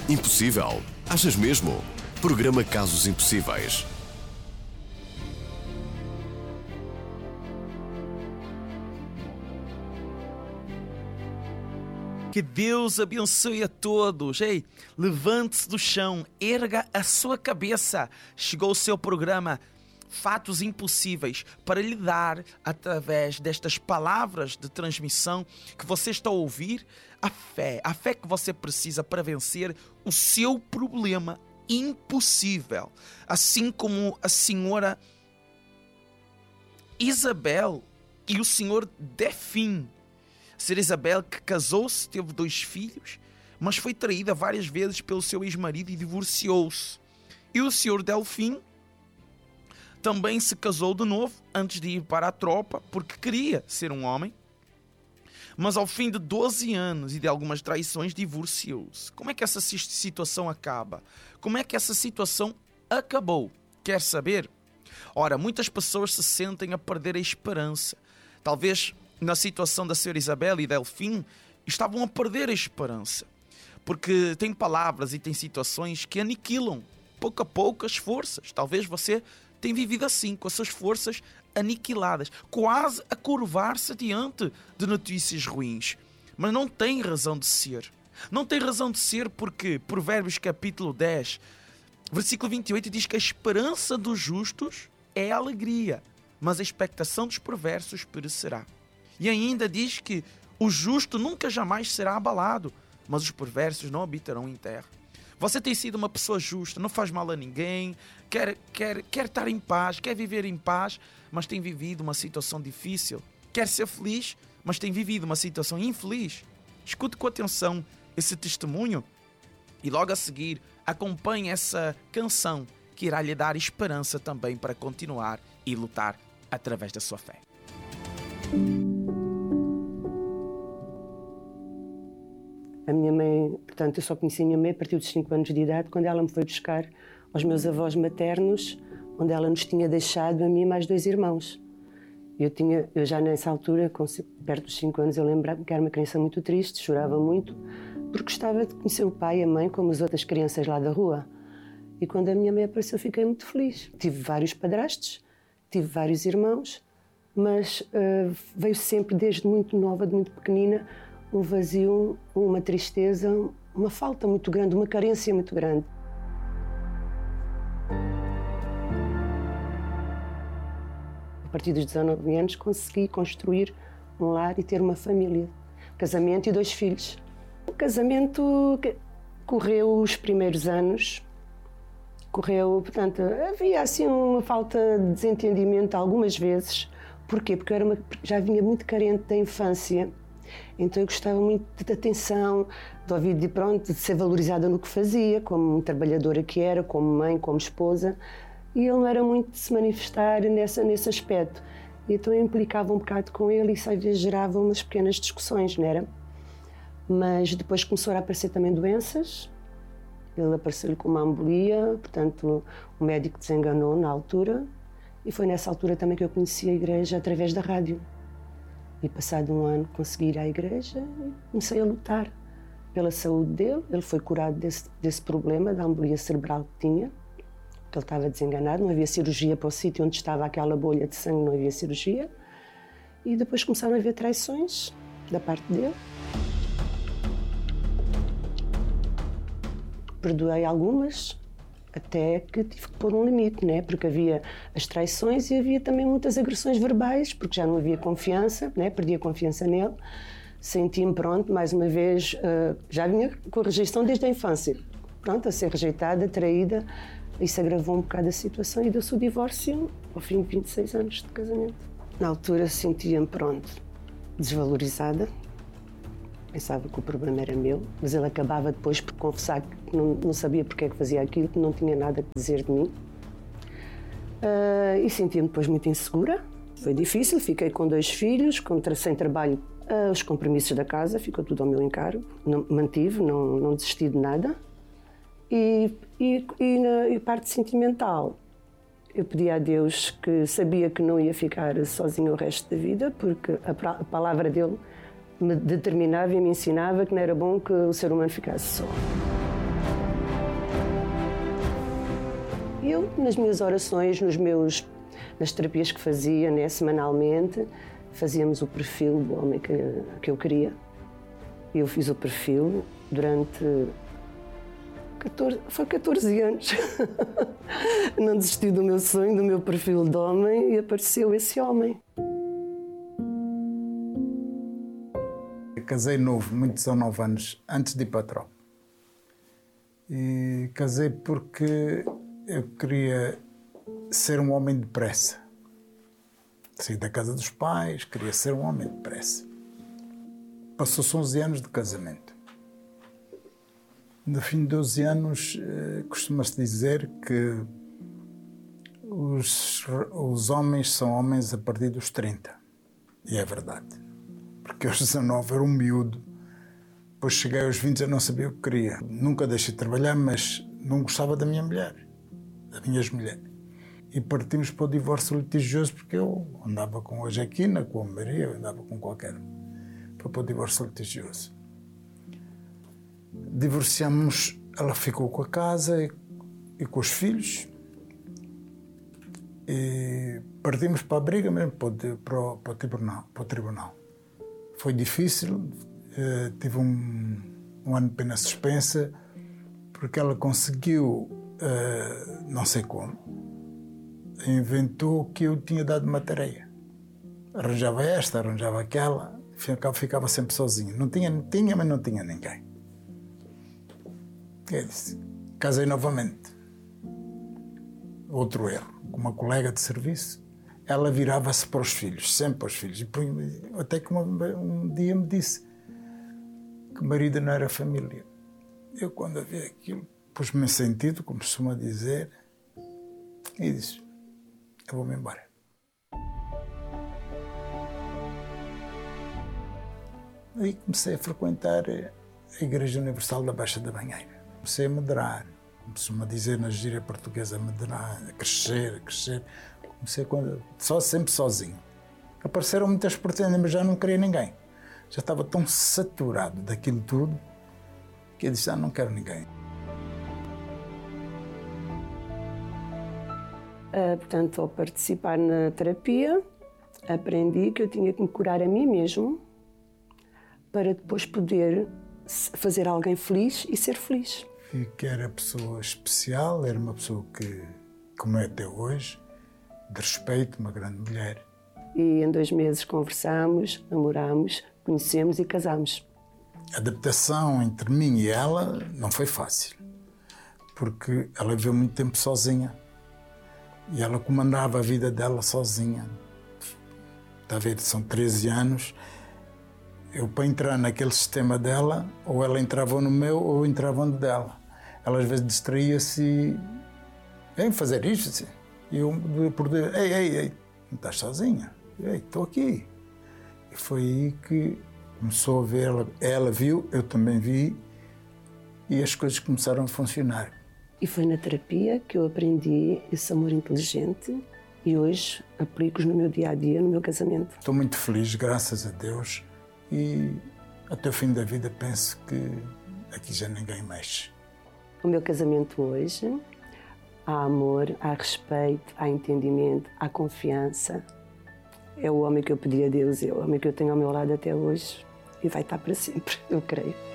Impossível? Achas mesmo? Programa Casos Impossíveis. Que Deus abençoe a todos. Ei, levante-se do chão, erga a sua cabeça. Chegou o seu programa Fatos Impossíveis para lhe dar, através destas palavras de transmissão que você está a ouvir, a fé que você precisa para vencer o seu problema impossível. Assim como a senhora Isabel e o senhor Delfim. A senhora Isabel, que casou-se, teve 2 filhos, mas foi traída várias vezes pelo seu ex-marido e divorciou-se. E o senhor Delfim também se casou de novo antes de ir para a tropa, porque queria ser um homem, mas ao fim de 12 anos e de algumas traições divorciou-se. Como é que essa situação acaba? Como é que essa situação acabou? Quer saber? Ora, muitas pessoas se sentem a perder a esperança. Talvez na situação da senhora Isabel e Delfim, estavam a perder a esperança. Porque tem palavras e tem situações que aniquilam, pouco a pouco, as forças. Talvez você tenha vivido assim, com as suas forças aniquiladas, quase a curvar-se diante de notícias ruins. Mas não tem razão de ser. Não tem razão de ser porque Provérbios capítulo 10, versículo 28 diz que a esperança dos justos é alegria, mas a expectação dos perversos perecerá. E ainda diz que o justo nunca jamais será abalado, mas os perversos não habitarão em terra. Você tem sido uma pessoa justa, não faz mal a ninguém, quer estar em paz, quer viver em paz, mas tem vivido uma situação difícil. Quer ser feliz, mas tem vivido uma situação infeliz. Escute com atenção esse testemunho e logo a seguir acompanhe essa canção que irá lhe dar esperança também para continuar e lutar através da sua fé. A minha mãe, portanto, eu só conheci a minha mãe a partir dos 5 anos de idade, quando ela me foi buscar aos meus avós maternos, onde ela nos tinha deixado a mim e mais 2 irmãos. Eu já nessa altura, perto dos 5 anos, eu lembrava que era uma criança muito triste, chorava muito, porque gostava de conhecer o pai e a mãe como as outras crianças lá da rua. E quando a minha mãe apareceu, fiquei muito feliz. Tive vários padrastos, tive vários irmãos, mas veio sempre, desde muito nova, de muito pequenina, um vazio, uma tristeza, uma falta muito grande, uma carência muito grande. A partir dos 19 anos consegui construir um lar e ter uma família, casamento e 2 filhos. O casamento correu os primeiros anos, portanto, havia assim uma falta de desentendimento algumas vezes. Porquê? Porque eu já vinha muito carente da infância. Então eu gostava muito de atenção, de ser valorizada no que fazia, como trabalhadora que era, como mãe, como esposa. E ele não era muito de se manifestar nesse aspecto. Então eu implicava um bocado com ele e isso às vezes gerava umas pequenas discussões, não era? Mas depois começaram a aparecer também doenças. Ele apareceu-lhe com uma embolia, portanto o médico desenganou na altura. E foi nessa altura também que eu conheci a igreja através da rádio. E passado um ano consegui ir à igreja e comecei a lutar pela saúde dele. Ele foi curado desse problema, da embolia cerebral que tinha, que ele estava desenganado, não havia cirurgia para o sítio onde estava aquela bolha de sangue, não havia cirurgia. E depois começaram a haver traições da parte dele. Perdoei algumas, até que tive que pôr um limite, né? Porque havia as traições e havia também muitas agressões verbais, porque já não havia confiança, né? Perdi a confiança nele. Senti-me, pronto, mais uma vez, já vinha com a rejeição desde a infância. Pronto, a ser rejeitada, traída, isso agravou um bocado a situação e deu-se o divórcio ao fim de 26 anos de casamento. Na altura sentia-me, pronto, desvalorizada. Pensava que o problema era meu, mas ele acabava depois por confessar que não sabia porque é que fazia aquilo, que não tinha nada a dizer de mim. E sentia-me depois muito insegura. Foi difícil, fiquei com 2 filhos, sem trabalho. Os compromissos da casa, ficou tudo ao meu encargo. Mantive, não desisti de nada. E na parte sentimental, eu pedi a Deus que sabia que não ia ficar sozinha o resto da vida, porque a palavra dele me determinava e me ensinava que não era bom que o ser humano ficasse só. Eu, nas minhas orações, nas terapias que fazia, né, semanalmente, fazíamos o perfil do homem que eu queria. Eu fiz o perfil durante 14 anos. Não desisti do meu sonho, do meu perfil de homem, e apareceu esse homem. Eu casei novo, muito 19 anos, antes de ir para a tropa. E casei porque eu queria ser um homem depressa. Saí da casa dos pais, queria ser um homem depressa. Passou-se 11 anos de casamento. No fim de 12 anos, costuma-se dizer que os homens são homens a partir dos 30. E é verdade. Porque aos 19 era um miúdo. Depois cheguei aos 20 e não sabia o que queria. Nunca deixei de trabalhar, mas não gostava da minha mulher, das minhas mulheres. E partimos para o divórcio litigioso porque eu andava com a Jaquina, com a Maria, eu andava com qualquer um. Foi para o divórcio litigioso. Divorciamos, ela ficou com a casa e com os filhos. E partimos para a briga mesmo, para o tribunal. Foi difícil, tive um ano de pena suspensa, porque ela conseguiu, não sei como, inventou que eu tinha dado uma tarefa. Arranjava esta, arranjava aquela, ficava sempre sozinho. Não tinha, mas não tinha ninguém. Eu disse, casei novamente. Outro erro. Com uma colega de serviço, ela virava-se para os filhos, sempre para os filhos. Até que um dia me disse que marido não era família. Eu, quando vi aquilo, pus-me em sentido, como costuma dizer, e disse, eu vou-me embora. Aí comecei a frequentar a Igreja Universal da Baixa da Banheira. Comecei a medrar, costuma dizer na gíria portuguesa, a medrar, a crescer. Comecei sempre sozinho. Apareceram muitas pretendentes, mas já não queria ninguém. Já estava tão saturado daquilo tudo que eu disse, não quero ninguém. Portanto, ao participar na terapia, aprendi que eu tinha que me curar a mim mesmo para depois poder fazer alguém feliz e ser feliz. Vi que era pessoa especial, era uma pessoa que, como é até hoje, de respeito, uma grande mulher. E em 2 meses conversámos, namorámos, conhecemos e casámos. A adaptação entre mim e ela não foi fácil, porque ela viveu muito tempo sozinha e ela comandava a vida dela sozinha. Está a ver, são 13 anos. Eu, para entrar naquele sistema dela, ou ela entrava no meu, ou eu entrava no dela. Ela às vezes distraía-se e... Vem fazer isto, assim. E eu, por Deus, ei, não estás sozinha? Ei, estou aqui. E foi aí que começou a ver, ela viu, eu também vi, e as coisas começaram a funcionar. E foi na terapia que eu aprendi esse amor inteligente e hoje aplico-os no meu dia-a-dia, no meu casamento. Estou muito feliz, graças a Deus. E até o fim da vida penso que aqui já ninguém mexe. O meu casamento hoje, há amor, há respeito, há entendimento, há confiança. É o homem que eu pedi a Deus, é o homem que eu tenho ao meu lado até hoje e vai estar para sempre, eu creio.